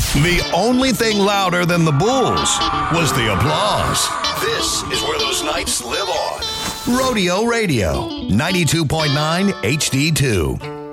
The only thing louder than the Bulls was the applause. This is where those nights live on. Rodeo Radio, 92.9 HD2.